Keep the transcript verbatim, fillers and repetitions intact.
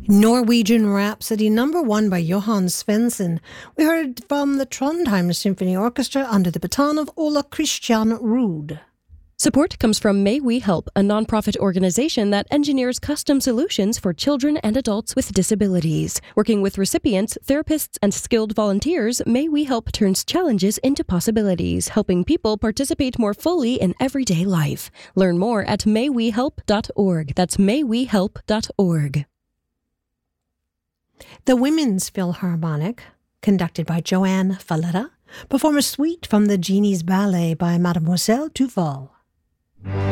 Norwegian Rhapsody, number one by Johan Svensson. We heard from the Trondheim Symphony Orchestra under the baton of Ola Christian Ruud. Support comes from May We Help, a nonprofit organization that engineers custom solutions for children and adults with disabilities. Working with recipients, therapists, and skilled volunteers, May We Help turns challenges into possibilities, helping people participate more fully in everyday life. Learn more at may we help dot org. That's may we help dot org. The Women's Philharmonic, conducted by Joanne Falletta, perform a suite from the Genie's Ballet by Mademoiselle Duval.